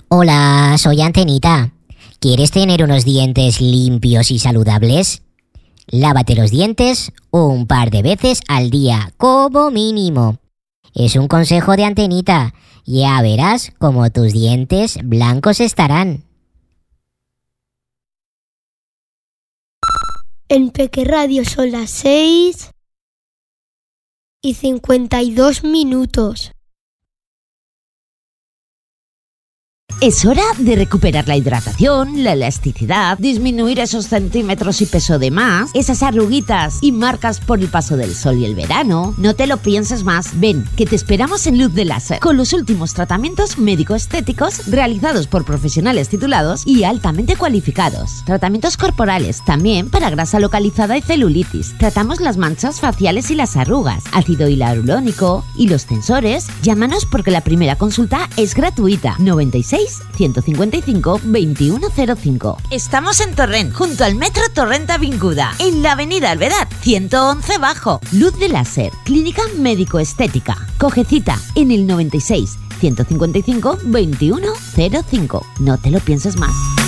Hola, soy Antenita. ¿Quieres tener unos dientes limpios y saludables? Lávate los dientes un par de veces al día, como mínimo. Es un consejo de Antenita. Ya verás cómo tus dientes blancos estarán. En Peque Radio son las 6:52. Es hora de recuperar la hidratación, la elasticidad, disminuir esos centímetros y peso de más, esas arruguitas y marcas por el paso del sol y el verano. No te lo pienses más. Ven, que te esperamos en Luz de Láser, con los últimos tratamientos médico-estéticos realizados por profesionales titulados y altamente cualificados. Tratamientos corporales, también para grasa localizada y celulitis. Tratamos las manchas faciales y las arrugas, ácido hialurónico y los tensores. Llámanos porque la primera consulta es gratuita. 96 155 2105. Estamos en Torrent, junto al Metro Torrent Avinguda, en la avenida Alvedad, 111 Bajo. Luz de Láser, clínica médico-estética. Coge cita en el 96 155 2105. No te lo pienses más.